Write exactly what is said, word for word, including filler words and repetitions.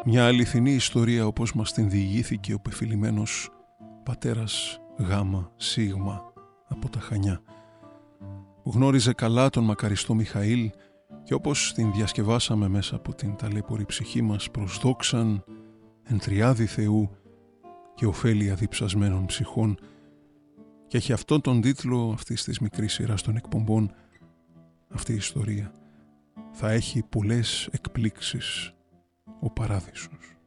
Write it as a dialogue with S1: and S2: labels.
S1: Μια αληθινή ιστορία όπως μας την διηγήθηκε ο πεφυλημένος πατέρας Γάμα Σίγμα από τα Χανιά, που γνώριζε καλά τον μακαριστό Μιχαήλ και όπως την διασκευάσαμε μέσα από την ταλέπορη ψυχή μας προς δόξαν εν τριάδι Θεού και ωφέλεια διψασμένων ψυχών, και έχει αυτόν τον τίτλο αυτής της μικρής σειράς των εκπομπών. Αυτή η ιστορία θα έχει πολλές εκπλήξεις, ο Παράδεισος.